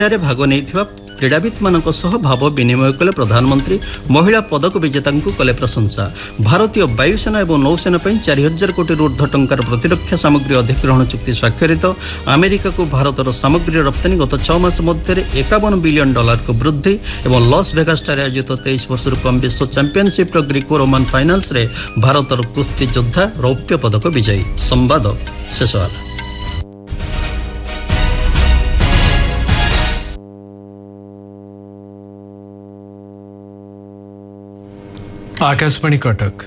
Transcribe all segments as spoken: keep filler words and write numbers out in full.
भाग नहीं क्रीड़ाविद मान भाव विनिमय कले प्रधानमंत्री। महिला पदक विजेता कले प्रशंसा। भारतीय वायुसेना और नौसेना चार हजार कोटी ऊर्ध्व टंकार प्रतिरक्षा सामग्री अधिग्रहण चुक्ति स्वाक्षरित। अमेरिका को भारतर सामग्री रप्तानी गत छह मास मध्य एकावन बिलियन डॉलर को वृद्धि। और लॉस वेगास आयोजित तेईस वर्ष कम विश्व चैंपियनशिप ग्रीको रोमान फाइनाल्स रे भारतर कुस्ती योद्धा रौप्य पदक विजयी। संवाद शेष होला। आकाशवाणी कटक।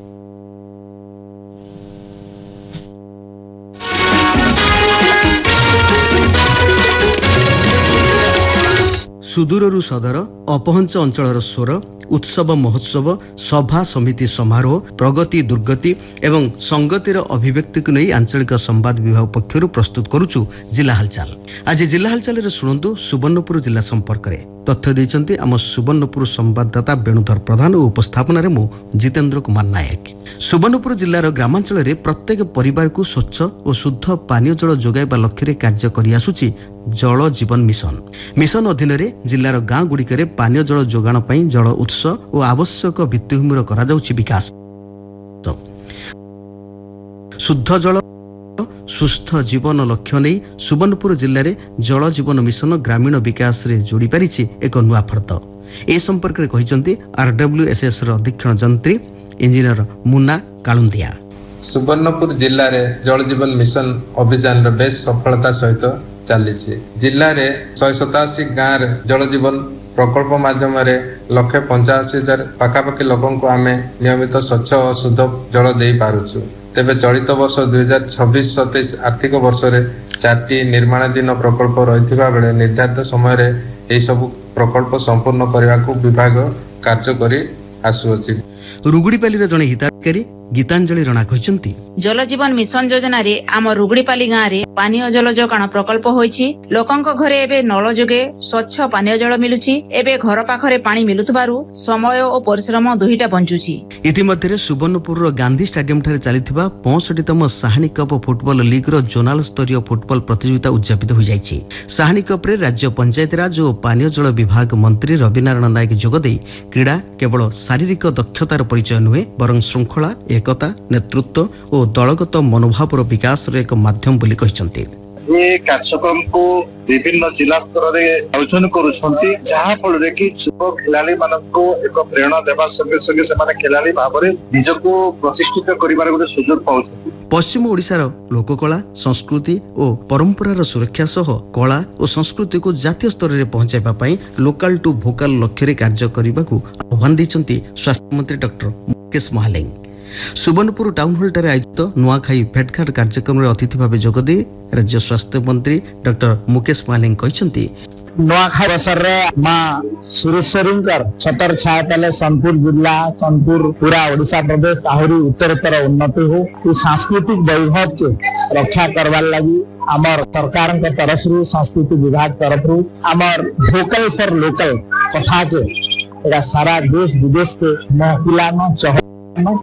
सुदूररू सदर अपहंच अंचलर स्वर उत्सव महोत्सव सभा समिति समारोह प्रगति दुर्गति एवं संगतिर अभिव्यक्ति को नहीं आंचलिक संवाद विभाग पक्षर प्रस्तुत करुचु जिला हालचाल। आज जिला हालचाल शुणु सुवर्णपुर जिला संपर्क में तथ्य देइचंती आम सुवर्णपुर संवाददाता वेणुधर प्रधान और उपस्थापन मु जितेंद्र कुमार नायक। सुवर्णपुर जिलार ग्रामांचल में प्रत्येक परिवार को स्वच्छ और शुद्ध पानीय जल जोगाइबा लक्ष्य कार्य करि आसुची जल जीवन मिशन। मिशन अधीन जिलार गाँ गुड़िक पानीय जल जोगाण पर जल उत्स और आवश्यक भित्तिभूमिर करा जाउछि विकास। शुद्ध जल सुस्थ जीवन लक्ष्य नहीं सुवर्णपुर जिले में जल जीवन मिशन ग्रामीण विकास रे जोड़ी पारिछि एक नुआ फर्द। ए संपर्क में कहिसंती आरडब्ल्यूएसएस अधीक्षण जंत्री इंजीनियर मुन्ना कालुंदिया। सुवर्णपुर जिले में जल जीवन मिशन अभियान बेस सफलता सहित चली। जिले में शहे सताशी गाँव जल जीवन प्रकल्प माध्यम लक्षे पंचाशी हजार पाखापाखि लोकों को आम नियमित स्वच्छ और शुद्ध जल दे पारुछु। तेबे चलित वर्ष दुई हजार छब्बीस सतैश आर्थिक वर्ष रे चारटी निर्माणाधीन प्रकल्प रही बेले निर्धारित समय रे एही सब प्रकल्प संपूर्ण करने को विभाग कार्य करी आसुअछि। रुगुड़ीपाली जड़े हिताधिकारी गीतांजलि राणा कहते जल जीवन मिशन योजना रे आम रुगुड़ीपाली गाँव में पानीय जल जोगाण प्रकल्प होईछि। लोकंक घरे एबे नल जोगे स्वच्छ पानीय जल मिलुछि। एबे घर पाखरे पानी मिलुथबारु समय और परिश्रम दुहीटा बंचुछि। इतिमध्ये सुवर्णपुर गांधी स्टेडियम ठारे चलिथिबा पैंसठतम साहानी कप फुटबॉल लीग रो जोनाल स्तरीय फुटबॉल प्रतियोगिता उद्यापित हो जाइछि। साहानी कप रे राज्य पंचायत राज और पानीय जल विभाग मंत्री रविनारायण नायक जोगदे क्रीड़ा केवल शारीरिक दक्षतार परिचय नुहे बरं श्रृंखला एकता नेतृत्व और दलगत मनोभावर विकास एक माध्यम बोली कहते। ये कार्यक्रम को विभिन्न जिला स्तर में आयोजन करुछंती जहाँ फल कि युवा खिलाड़ी मानको एक प्रेरणा देवा संगे संगे से खिलाड़ी भाव में निजको प्रतिष्ठित करिबार गोटे सुযোଗ पाउछंती। पश्चिम ओडिशार लोककला संस्कृति और परंपरार सुरक्षा सह कला और संस्कृति को जातीय स्तर में पहुंचाइबा पई लोकल टू भोकल लक्ष्य कार्य करने को आह्वान दैछंती स्वास्थ्य मंत्री doctor Mukesh Mahaling. Subarnapur town hall ठारे आयोजित नुआखाई भेटघाट कार्यक्रम में अतिथि भाव जोगदे राज्य स्वास्थ्य मंत्री डॉक्टर मुकेश महालिंग कहते नुआखाई अवसर माँ सुरेश्वरींकर छतर छाया तले सोनपुर जिला सोनपुर पूरा ओडिशा प्रदेश आहरी उत्तरोत्तर उन्नति हो। ये सांस्कृतिक वैभव के रक्षा करवार लगी आमर सरकार तरफ संस्कृति विभाग तरफ आमर भोकल फॉर लोकल कथा के सारा देश विदेश के महफिलान चहन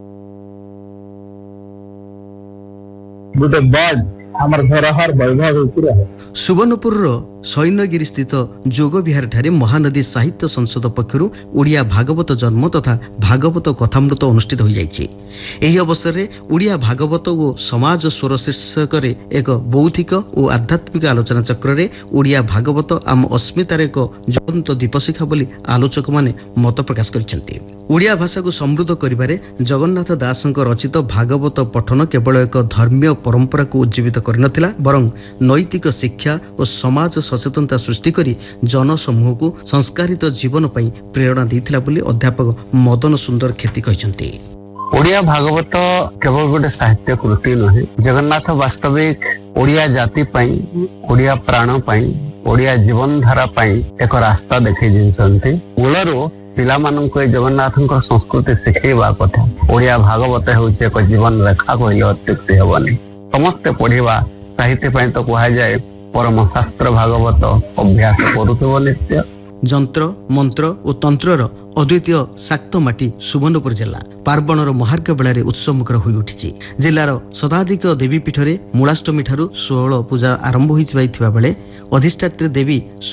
गोटे बर्ड आमर धरोहर वैभव रहे। सुवर्णपुर सैन्यगिरी स्थित जोग विहार ठारे महानदी साहित्य संसद पक्षर ओडिया भागवत जन्म तथा भागवत कथामृत अनुष्ठित हो जाइछि। एही अवसर रे ओडिया भागवत और समाज स्वर शीर्षक एक बौद्धिक और आध्यात्मिक आलोचना चक्र रे ओडिया भागवत आम अस्मितार एक ज्वलंत दीपशिखा बोली आलोचक माने मत प्रकाश करिसेंति। ओडिया भाषा को समृद्ध करिबारे जगन्नाथ दासଙ୍କ रचित भागवत पठन केवल एक धर्मीय परंपरा को उज्जीवित करनथिला बरं नैतिक शिक्षा और समाज सचेतनता सृष्टि करी जनसमूह को संस्कारित जीवन पई प्रेरणा दैथिला बोली अध्यापक मदन सुंदर खेती कहते। ओडिया भागवत केवल गोटे साहित्य कृति नुहे जगन्नाथ वास्तविक ओडिया जाति पई ओडिया प्राण पई ओडिया जीवन धारा पई एक रास्ता देखै जिनसंती। मूलरो पिला माननको जगन्नाथ संस्कृति शिखेबा कथा ओडिया भागवत होउछि एक जीवन रेखा कहले अत्युक्ति हेबनी। समस्त पढ़िबा साहित्य पई तो कहा जाए परम शास्त्र भागवत अभ्यास करुथबो नित्य। जंत्र मंत्र और तंत्रर अद्वितीय शाक्त माटी सुवर्णपुर जिला पार्वणर महार्घ बेलार उत्सवमुखर हो उठी। जिलार शताधिक देवीपीठरे मूलाष्टमी ठारू षोहल पूजा आरंभ हो बेले अधिष्ठात्री देवी